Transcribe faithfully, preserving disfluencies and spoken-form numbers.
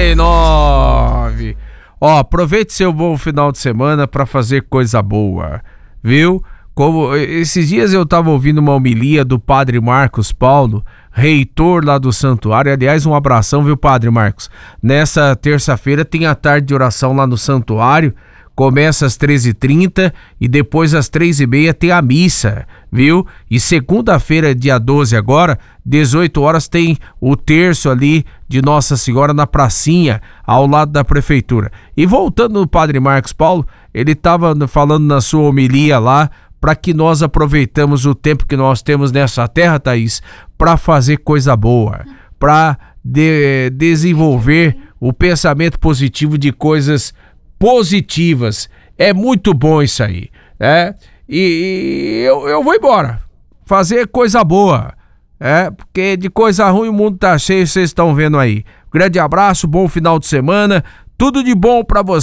e nove. Ó, aproveite seu bom final de semana para fazer coisa boa, viu? Como esses dias eu tava ouvindo uma homilia do Padre Marcos Paulo, reitor lá do santuário. Aliás, um abração, viu, Padre Marcos? Nessa terça-feira tem a tarde de oração lá no santuário. Começa às treze e trinta e depois às três e meia tem a missa, viu? E segunda-feira, dia doze agora, dezoito horas, tem o terço ali de Nossa Senhora na pracinha, ao lado da prefeitura. E voltando no Padre Marcos Paulo, ele estava falando na sua homilia lá, para que nós aproveitamos o tempo que nós temos nessa terra, Thaís, para fazer coisa boa, para de, desenvolver o pensamento positivo de coisas positivas. É muito bom isso aí, né? E, e eu, eu vou embora fazer coisa boa, é, porque de coisa ruim o mundo tá cheio, vocês estão vendo aí. Grande abraço, bom final de semana, tudo de bom pra você.